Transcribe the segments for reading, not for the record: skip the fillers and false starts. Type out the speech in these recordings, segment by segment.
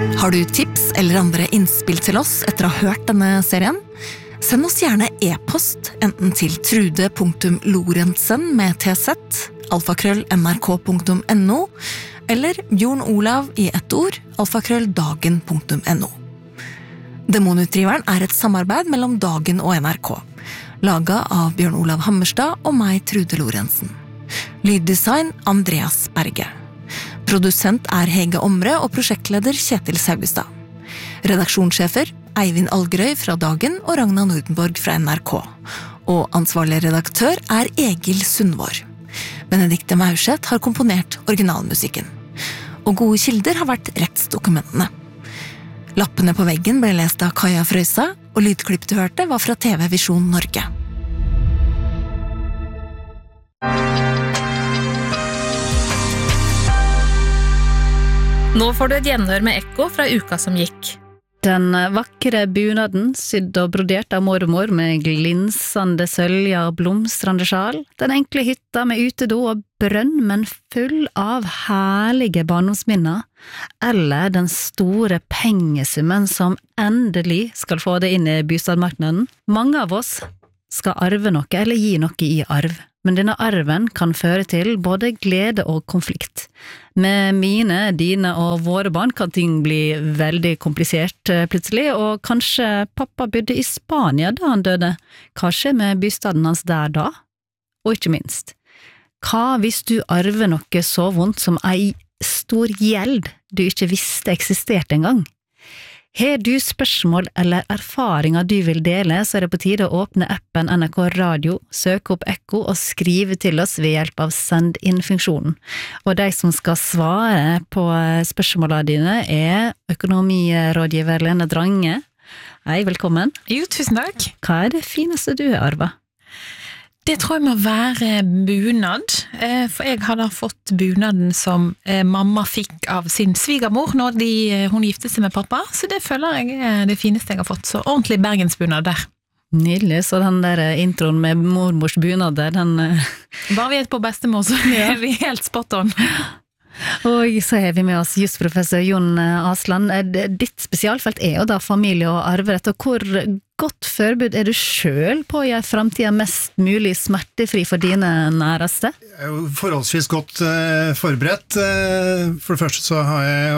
Har du tips eller andre innspill til oss etter å ha hørt denne serien? Send oss gjerne e-post, enten til trude.lorentzen med tz, alfakrøll.nrk.no, eller Bjørn Olav i ett ord, alfakrølldagen.no. Demonutdriveren et samarbeid mellom Dagen og NRK, laget av Bjørn Olav Hammerstad og meg, Trude Lorentzen. Lyddesign Andreas Berge. Produsent Hege Omre og prosjektleder Kjetil Saugestad. Redaksjonssjefer Eivind Algerøy fra Dagen og Ragna Nordenborg fra NRK. Og ansvarlig redaktør Egil Sundvår. Benedikte Maurseth har komponert originalmusikken. Og gode kilder har vært rettsdokumentene. Lappene på veggen ble lest av Kaja Frøysa, og lydklipp du hørte var fra TV Visjon Norge. Nå får du et gjenhør med ekko fra uka som gikk. Den vakre bunaden, sydd og brodert av mormor med glinsende sølja og blomstrande sjal. Den enkle hytta med utedo og brønn, men full av herlige barndomsminner. Eller den store pengesummen som endelig skal få det inn i bostadmarknaden. Mange av oss skal arve noe eller gi noe i arv. Men denne arven kan føre til både glede og konflikt. Med mine, dine og våre barn kan ting bli veldig komplisert plutselig, og kanskje pappa bodde i Spania da han døde. Hva skjer med bostaden hans der da? Og ikke minst, hva hvis du arver noe så vondt som ei stor gjeld du ikke visste eksisterte engang? Har du spørsmål eller erfaringer du vil dele, så det på tide å åpne appen NRK Radio, søke opp Ekko og skrive til oss ved hjelp av send inn-funksjonen. Og de som skal svare på spørsmålene dine økonomirådgiver Lene Drange. Hei, velkommen. Jo, tusen takk. Hva det fineste du har arvet? Det tror jeg må være bunad, for jeg hadde fått bunaden som mamma fikk av sin svigermor når hun gifte seg med pappa, så det føler jeg det fineste jeg har fått, så ordentlig bergensbunad der. Nydelig, så den der introen med mormors bunad der, den... Bare vi på bestemor, så vi helt spot on. Og så har vi med oss jusprofessor Jon Asland. Ditt spesialfelt jo da familie og arverett, og hvor godt forberedt du selv på å gjøre fremtiden mest mulig smertefri for dine næreste? Jeg jo forholdsvis godt forberedt. For det første så har jeg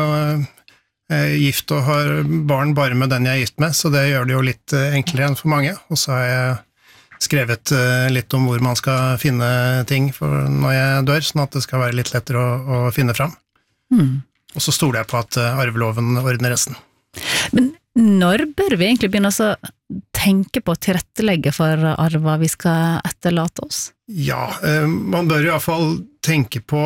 jo gift og har barn bare med den jeg gift med, så det gjør det jo litt enklere enn for mange. Og så har jeg skrevet litt om hvor man skal finne ting for når jeg dør, sånn at det skal være litt lettere å finne fram. Og så stoler jeg på at arveloven ordner resten. Men når bør vi egentlig begynne å tenke på å tilrettelegge for arva vi skal etterlate oss? Ja, man bør i hvert fall tenke på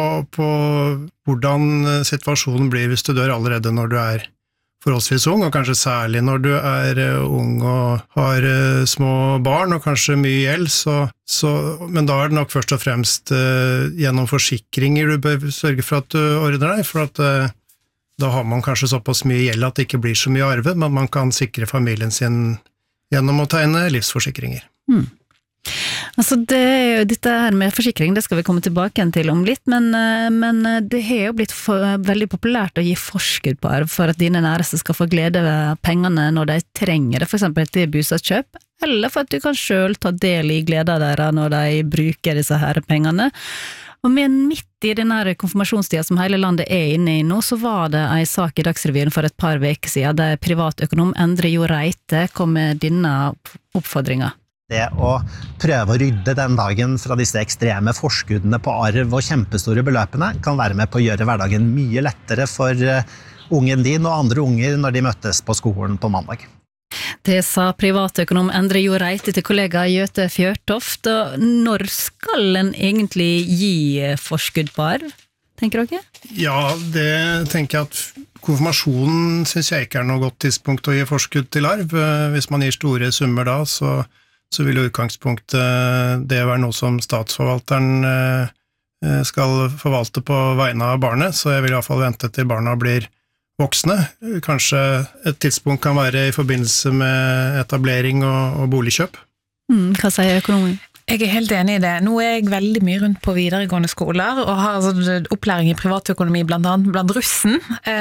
hvordan situasjonen blir hvis du dør allerede når du forholdsvis ung, og kanskje særlig når du ung og har små barn og kanskje mye gjeld, men da det nok først og fremst gjennom forsikringer du bør sørge for at du ordner deg, for at da har man kanskje såpass mye gjeld at det ikke blir så mye arve, men man kan sikre familien sin gjennom å tegne livsforsikringer. Altså dette her med forsikring, det skal vi komme tilbake til om litt, men det har jo blitt veldig populært å gi forskudd på arv for at dine næreste skal få glede av pengene når de trenger det, for eksempel til bostadskjøp, eller for at du kan selv ta del i gleden deres når de bruker disse her pengene. Og midt i denne konfirmasjonstida som hele landet inne i nå, så var det en sak i Dagsrevyen for et par veker siden, der privatøkonom Endre Jo Reite kom med denne oppfordringen. Det å prøve å rydde den dagen fra disse ekstreme forskuddene på arv og kjempestore beløpene kan være med på å gjøre hverdagen mye lettere for ungen din og andre unger når de møtes på skolen på mandag. Det sa privatøkonom Endre Jo Reite til kollega Gjøte Fjørtoft. Når skal en egentlig gi forskudd på arv, tenker dere? Ja, det tenker jeg at konfirmasjonen synes jeg ikke noe godt tidspunkt å gi forskudd til arv. Hvis man gir store summer da, så vil utgangspunktet det være noe som statsforvalteren skal forvalte på vegne av barnet, så jeg vil i hvert fall vente til barna blir voksne. Kanskje et tidspunkt kan være i forbindelse med etablering og boligkjøp. Hva sier økonomen? Jeg helt enig I det. Nå jeg veldig mye rundt på videregående skoler, og har opplæring I privatøkonomi blant annet blant russen,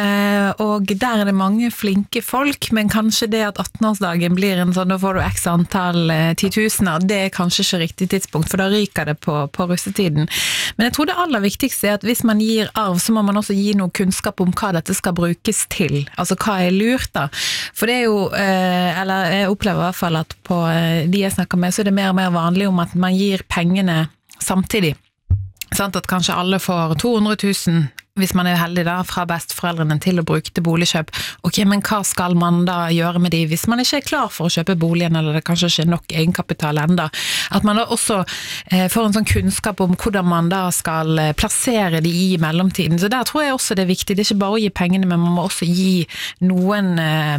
og der det mange flinke folk, men kanskje det at 18-årsdagen blir en sånn, da får du x antall 10 000, det kanskje ikke riktig tidspunkt, for da ryker det på russetiden. Men jeg tror det aller viktigste at hvis man gir arv, så må man også gi noe kunnskap om hva dette skal brukes til, altså hva lurt da. For det jo, eller jeg opplever I hvert fall at på de jeg snakker med, så det mer og mer vanlig om at man gir pengene samtidig. Sant at kanskje alle får 200 000, hvis man heldig da, fra besteforeldrene til å bruke til boligkjøp. Ok, men hva skal man da gjøre med de, hvis man ikke klar for å kjøpe boligen, eller det kanskje ikke nok egenkapital enda? At man da også får en sånn kunnskap om hvordan man da skal plassere de I mellomtiden. Så der tror jeg også det viktig. Det ikke bare å gi pengene, men man må også gi noen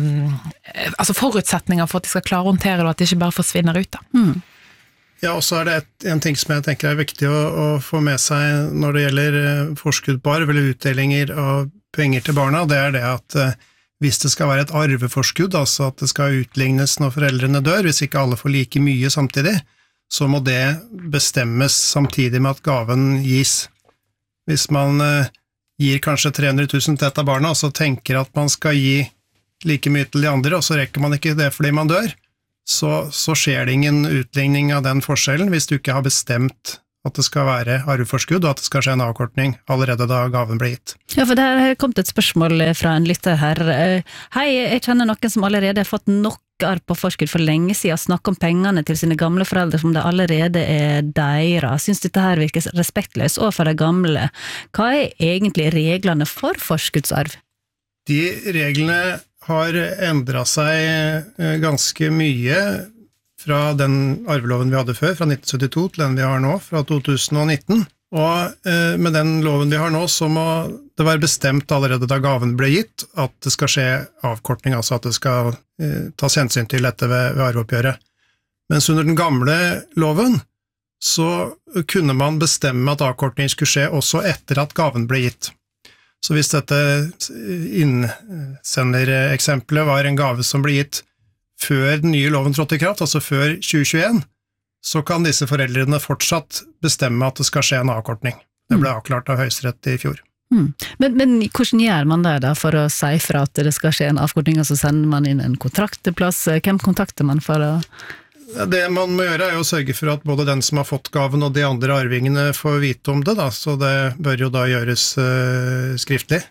altså forutsetninger for at de skal klare å håndtere det, og at de ikke bare forsvinner ut da. Ja, og så det en ting som jeg tenker viktig å få med seg når det gjelder forskudd på arv eller utdelinger av penger til barna, det det at hvis det skal være et arveforskudd, altså at det skal utlignes når foreldrene dør, hvis ikke alle får like mye samtidig, så må det bestemmes samtidig med at gaven gis. Hvis man gir kanskje 300 000 til et av barna, og så tenker at man skal gi like mye til de andre, og så rekker man ikke det fordi man dør, så skjer det ingen utligning av den forskjellen hvis du ikke har bestemt at det skal være arveforskudd, og at det skal skje en avkortning allerede da gaven ble gitt. Ja, for der har kommet et spørsmål fra en lytter her. Hei, jeg kjenner noen som allerede har fått nok arv på forskudd for lenge siden, snakker om pengene til sine gamle foreldre som det allerede deres. Synes dette her virker respektløst overfor de gamle. Hva egentlig reglene for forskuddsarv? De reglene har endret seg ganske mye fra den arveloven vi hadde før, fra 1972 til den vi har nå, fra 2019. Og med den loven vi har nå, så må det være bestemt allerede da gaven ble gitt, at det skal skje avkortning, altså at det skal tas hensyn til dette ved arveoppgjøret. Mens under den gamle loven, så kunne man bestemme at avkortning skulle skje også etter at gaven ble gitt. Så hvis dette innsendereksempelet var en gave som ble gitt før den nye loven trådte I kraft, altså før 2021, så kan disse foreldrene fortsatt bestemme at det skal skje en avkortning. Det ble avklart av Høyesterett I fjor. Men hvordan gjør man det da for å si fra at det skal skje en avkortning, og så sender man inn en kontrakt til plass? Hvem kontakter man for å... Det man må gjøre å sørge for at både den som har fått gaven og de andre arvingene får vite om det, da, så det bør jo da gjøres skriftlig.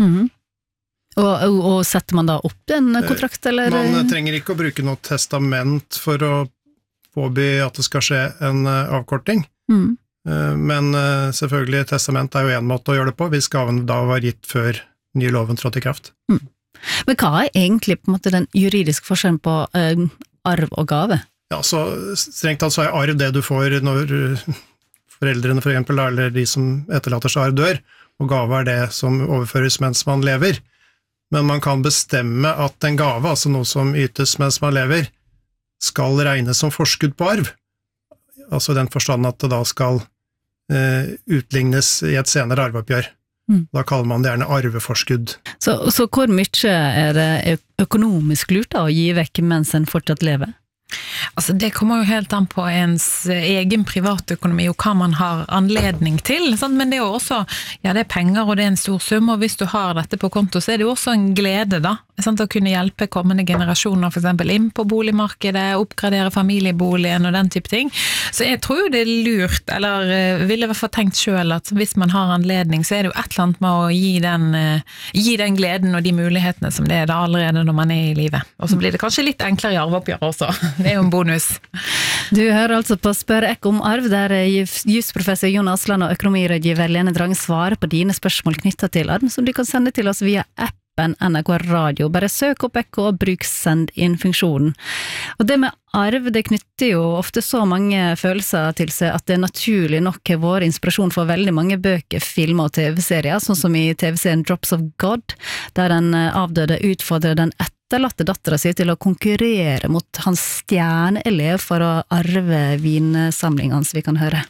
Og setter man da opp en kontrakt, eller? Man trenger ikke å bruke noe testament for å påby at det skal skje en avkorting. Men selvfølgelig, testament jo en måte å gjøre det på, hvis gaven da var gitt før nye loven trådte I kraft. Men hva egentlig på en måte den juridiske forskjellen på arv og gave? Ja, så strengt tatt så arv det du får når foreldrene for eksempel, eller de som etterlater seg arv dør, og gave det som overføres mens man lever. Men man kan bestemme at en gave, altså noe som ytes mens man lever, skal regnes som forskudd på arv. Altså den forstand at det da skal utlignes I et senere arveoppgjør. Da kaller man det gjerne arveforskudd. Så hvor mye det økonomisk lurt å gi vekk mens en fortsatt lever? Altså det kommer jo helt an på ens egen privatøkonomi og hva man har anledning til, sant? Men det jo også, ja det penger og det en stor sum, og hvis du har dette på konto så det jo også en glede da, sant? Å kunne hjelpe kommende generasjoner for eksempel inn på boligmarkedet, oppgradere familieboligen og den type ting. Så jeg tror jo det lurt, eller ville I hvert fall tenkt selv at hvis man har anledning så det jo et eller annet med å gi den gleden og de mulighetene som det da allerede når man I livet. Og så blir det kanskje litt enklere I arveoppgjør også. Det jo en bonus. Du hører altså på Spør Ekko om arv, der jusprofessor Jon Asland og økonomirådgiver Lene Drang svarer på dine spørsmål knyttet til arv, som du kan sende til oss via appen NRK Radio. Bare søk opp Ekko og bruk send inn-funksjonen. Og det med arv, det knytter jo ofte så mange følelser til seg at det naturlig nok har vært inspirasjon for veldig mange bøker, filmer og TV-serier, sånn som I TV-serien Drops of God, der den avdøde utfordrer den etterlatte datteren sin til å konkurrere mot hans stjerneelev for å arve vinsamlingen hans vi kan høre.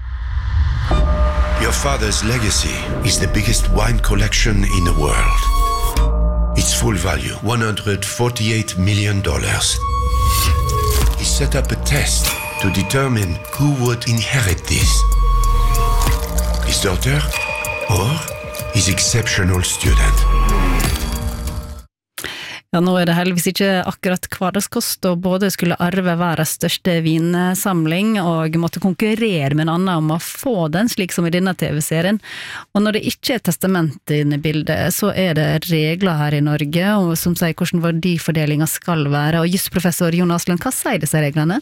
Your father's legacy is the biggest wine collection in the world. Its full value, $148 million. He set up a test to determine who would inherit this. His daughter or his exceptional student. Ja, nå det heldigvis ikke akkurat hverdagskost å både skulle arve verdens største vinsamling og måtte konkurrere med en annen om å få den, slik som i denne TV-serien. Og når det ikke testament inne i bildet, så det regler her i Norge og som sier hvordan verdifordelingen skal være. Og jusprofessor Jon Asplund, hva sier disse reglene?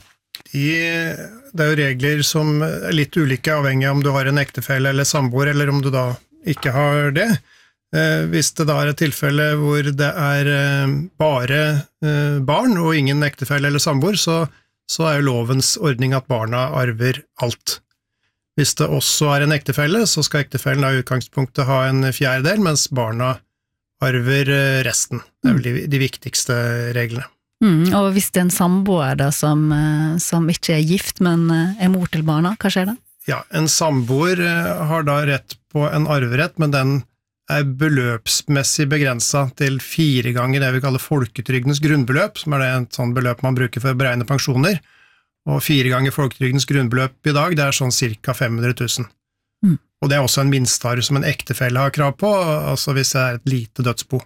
Det jo regler som litt ulike, avhengig av om du har en ektefelle eller samboer, eller om du da ikke har det. Hvis det da et tilfelle hvor det bare barn og ingen ektefelle eller samboer, så jo lovens ordning at barna arver alt. Hvis det også en ektefelle, så skal ektefellen i utgangspunktet ha en fjerdedel, mens barna arver resten. Det vel de viktigste reglene. Og hvis det en samboer da, som ikke gift, men mor til barna, hva skjer da? Ja, en samboer har da rett på en arverett, men den beløpsmessig begrenset til 4 ganger det vi kaller folketrygdens grunnbeløp, som det et sånn beløp man bruker for å beregne pensjoner, og 4 ganger folketrygdens grunnbeløp i dag, det sånn cirka 500 000. Og det også en minstearv som en ektefelle har krav på, altså hvis det et lite dødsbo.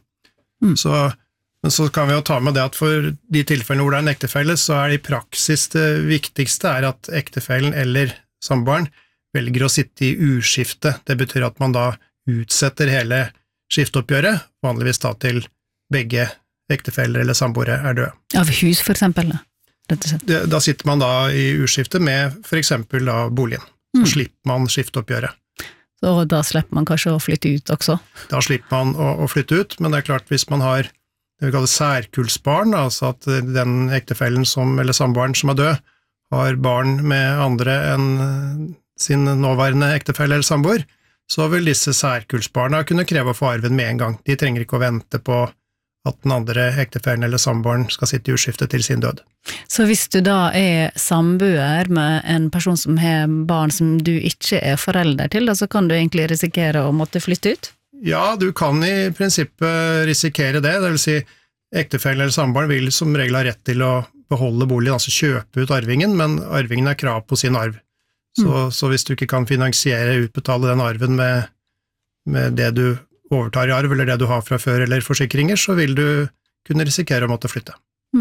Men så kan vi jo ta med det at for de tilfellene hvor det en ektefelle, så det i praksis det viktigste at ektefellen eller samboeren velger å sitte i uskifte. Det betyr at man da utsetter hele skifteoppgjøret, vanligvis da til begge ektefeller eller samboere døde. Av hus for eksempel, rett og slett. Da sitter man da i uskifte med for eksempel da boligen. Så slipper man skifteoppgjøret. Så da slipper man kanskje å flytte ut også? Da slipper man å flytte ut, men det klart hvis man har det vi kaller særkullsbarn, altså at den ektefellen eller samboeren som død, har barn med andre enn sin nåværende ektefelle eller samboer, så vil disse særkullsbarna kunne kreve å få arven med en gang. De trenger ikke å vente på at den andre ektefellen eller samboeren skal sitte i utskifte til sin død. Så hvis du da samboer med en person som har barn som du ikke forelder til, da, så kan du egentlig risikere å måtte flytte ut? Ja, du kan i prinsippet risikere det. Det vil si, ektefellen eller samboeren vil som regel ha rett til å beholde boligen, altså kjøpe ut arvingen, men arvingen har krav på sin arv. Så hvis du ikke kan finansiere utbetale den arven med det du overtar i arv, eller det du har fra før, eller forsikringer, så vil du kunne risikere å måtte flytte.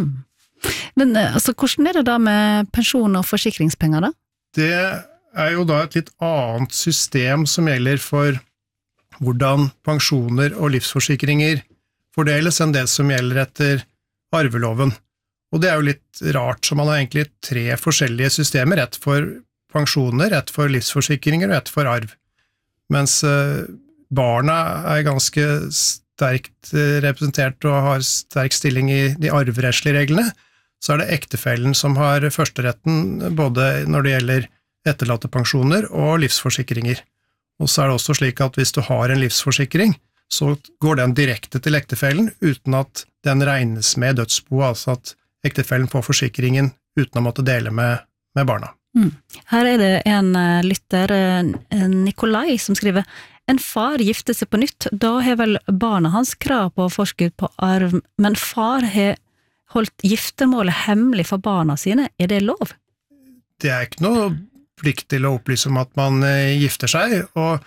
Men altså, hvordan det da med pensjon og forsikringspenger da? Det jo da et litt annet system som gjelder for hvordan pensjoner og livsforsikringer fordeles enn det som gjelder etter arveloven. Og det jo litt rart, så man har egentlig 3 forskjellige systemer, ett for pensjoner, ett for livsforsikringer og ett for arv. Mens barna ganske sterkt representert og har sterk stilling i de arverettslige reglene, så det ektefellen som har førsteretten både når det gjelder etterlattepensjoner og livsforsikringer. Og så det også slik at hvis du har en livsforsikring, så går den direkte til ektefellen uten at den regnes med dødsbo, altså at ektefellen får forsikringen uten å måtte dele med barna. Her det en lytter, Nikolai, som skriver: en far gifter seg på nytt, da har vel barna hans krav på forskudd på arv, men far har holdt giftermålet hemmelig for barna sine, det lov? Det ikke noe plikt til å opplyse om at man gifter seg, og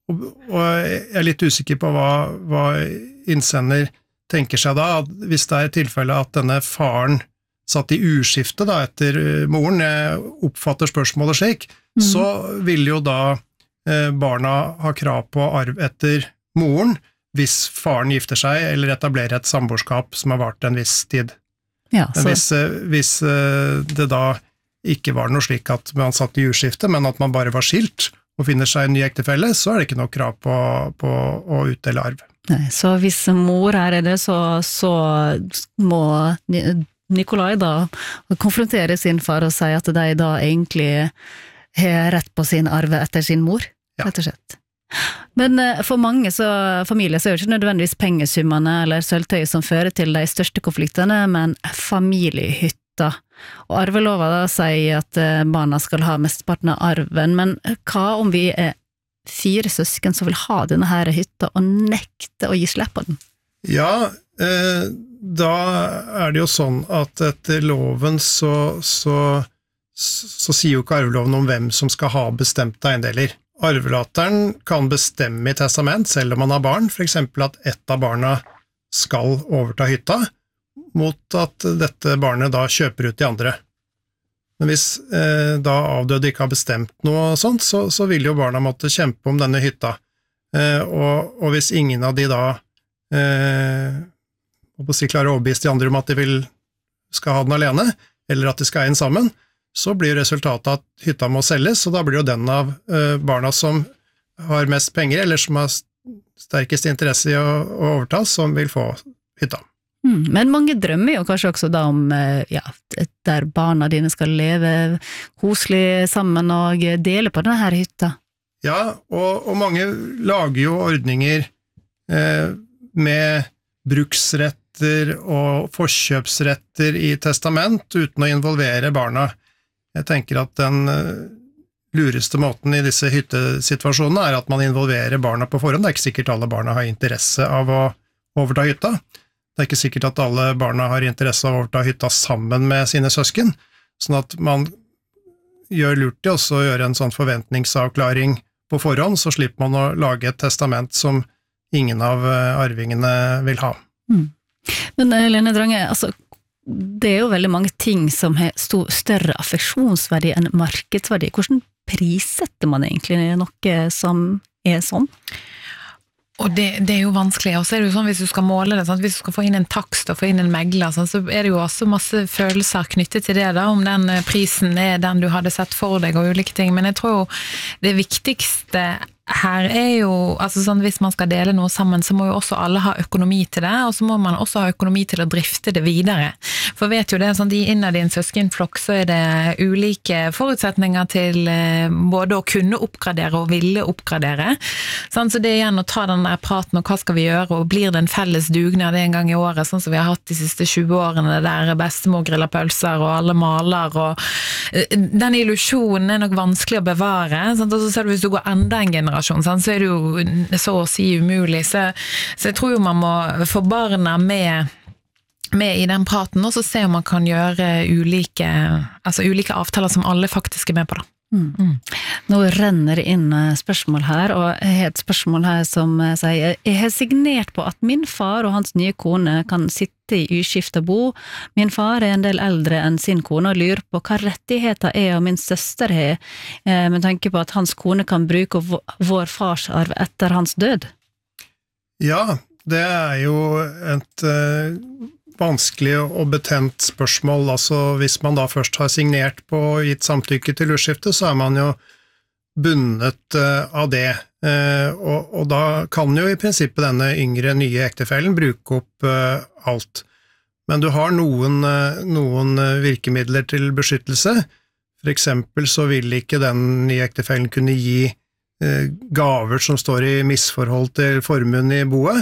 jeg litt usikker på hva innsender tenker seg da, at hvis det et tilfelle at denne faren satt i uskifte da, etter moren, jeg oppfatter spørsmålet slik, så vil jo da barna ha krav på arv etter moren, hvis faren gifter seg eller etablerer et samboerskap som har vart en viss tid. Ja, men hvis det da ikke var noe slik at man satt i uskifte, men at man bare var skilt og finner seg en ny ektefelle, så det ikke noe krav på å utdele arv. Nei, så hvis mor det, så må Nikolai da konfrontere sin far og si at de da egentlig har rett på sin arve etter sin mor, rett og slett. Men for mange familier så det ikke nødvendigvis pengesummene eller sølvtøy som fører til de største konfliktene, men familiehytta. Og arvelova da sier at barna skal ha mesteparten av arven, men hva om vi 4 søsken som vil ha denne her hytta og nekte å gi slipp på den? Ja, da det jo sånn at etter loven så så sier jo ikke arveloven om hvem som skal ha bestemte eiendeler. Arvelateren kan bestemme i testament, selv om man har barn, for eksempel at ett av barna skal overta hytta, mot at dette barnet da kjøper ut de andre. Men hvis da avdøde ikke har bestemt noe sånt, så vil jo barna måtte kjempe om denne hytta. Og hvis ingen av de da klarer å overbevise de andre om at de skal ha den alene, eller at de skal eie den sammen, så blir resultatet at hytta må selges, og da blir jo den av barna som har mest penger, eller som har sterkest interesse i å overta, som vil få hytta. Men mange drømmer jo kanskje også da om der barna dine skal leve koselig sammen og dele på denne her hytta. Ja, og mange lager jo ordninger med bruksretter og forkjøpsretter i testament uten å involvere barna. Jeg tenker at den lureste måten i disse hyttesituasjonene er at man involverer barna på forhånd. Det er ikke sikkert alle barna har interesse av å overta hytta. Det er ikke sikkert at alle barna har interesse av å overta hytta sammen med sine søsken, sånn at man gjør lurt i også å gjøre en sånn forventningsavklaring på forhånd, så slipper man å lage et testament som ingen av arvingene vil ha. Men Lene Drange, altså, det er jo veldig mange ting som har større affeksjonsverdi enn markedsverdi. Hvordan prissetter man egentlig noe som er sånn? Og det er jo vanskelig, og så er det jo sånn hvis du skal måle det, hvis du skal få inn en takst og få inn en megler, så er det jo også masse følelser knyttet til det da, om den prisen er den du hadde sett for deg og ulike ting, men jeg tror jo det viktigste her er jo, altså sånn hvis man skal dele noe sammen, så må jo også alle ha økonomi til det, og så må man også ha økonomi til å drifte det videre. For vet jo det, sånn innad i en søskenflokk så er det ulike forutsetninger til både å kunne oppgradere og ville oppgradere. Sånn, så det er igjen å ta den der praten og hva skal vi gjøre, og blir det en felles dugnad en gang i året, sånn som vi har hatt de siste 20 årene, der bestemor griller pølser og alle maler, og den illusjonen er nok vanskelig å bevare, sånn, og så ser du hvis du går enda en generasjon, så er det jo så å si umulig, så jeg tror jo man må få barna med i den praten, og så se om man kan gjøre ulike avtaler som alle faktisk er med på da. Nå renner det inn spørsmål her, og jeg har et spørsmål her som sier: jeg har signert på at min far og hans nye kone kan sitte i uskiftet bo. Min far er en del eldre enn sin kone og lurer på hva rettigheter jeg og min søster har, med tanke på at hans kone kan bruke vår farsarv etter hans død. Ja, det er jo et vanskelig og betent spørsmål. Altså, hvis man da først har signert på og gitt samtykke til utskifte, så er man jo bundet av det. Og da kan jo i prinsippet denne yngre nye ektefellen bruke opp alt. Men du har noen virkemidler til beskyttelse. For eksempel så vil ikke den nye ektefellen kunne gi gaver som står i misforhold til formuen i boet,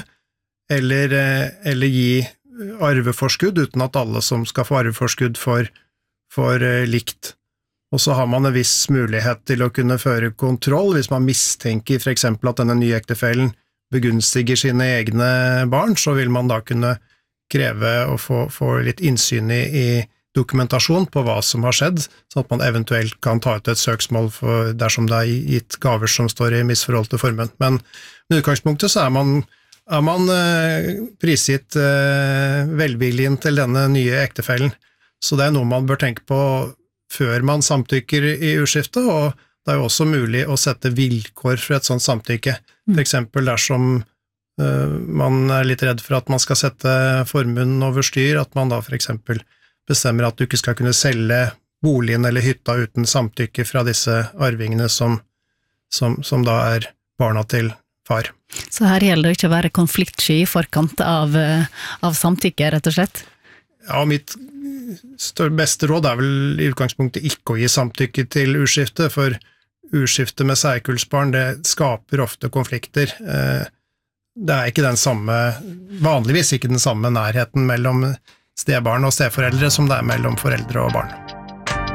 eller gi arveforskudd uten at alle som skal få arveforskudd får likt. Og så har man en viss mulighet til å kunne føre kontroll hvis man mistenker for eksempel at denne nye ektefellen begunstiger sine egne barn, så vil man da kunne kreve å få litt innsyn i dokumentasjon på hva som har skjedd, sånn at man eventuelt kan ta ut et søksmål dersom det er gitt gaver som står i misforhold til formuen. Men med utgangspunktet så er man prisgitt velviljen til denne nye ektefellen. Så det er noe man bør tenke på før man samtykker i utskiftet, og det er jo også mulig å sette vilkår for et sånt samtykke. For eksempel dersom man er litt redd for at man skal sette formuen over styr, at man da for eksempel bestemmer at du ikke skal kunne selge boligen eller hytta uten samtykke fra disse arvingene som da er barna til far. Så her gjelder det ikke å være konfliktsky i forkant av samtykke, rett og slett? Ja, mitt beste råd er vel i utgangspunktet ikke å gi samtykke til utskifte, for utskifte med særkullsbarn, det skaper ofte konflikter. Det er ikke vanligvis ikke den samme nærheten mellom stebarn og steforeldre som det er mellom foreldre og barn.